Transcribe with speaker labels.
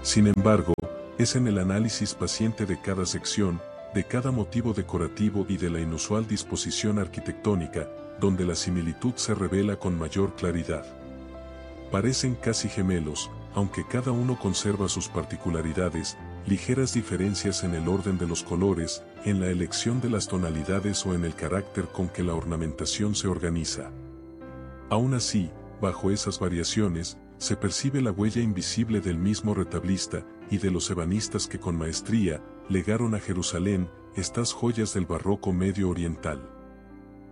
Speaker 1: Sin embargo, es en el análisis paciente de cada sección, de cada motivo decorativo y de la inusual disposición arquitectónica, donde la similitud se revela con mayor claridad. Parecen casi gemelos, aunque cada uno conserva sus particularidades, ligeras diferencias en el orden de los colores, en la elección de las tonalidades o en el carácter con que la ornamentación se organiza. Aún así, bajo esas variaciones, se percibe la huella invisible del mismo retablista y de los ebanistas que con maestría legaron a Jerusalén estas joyas del barroco medio oriental.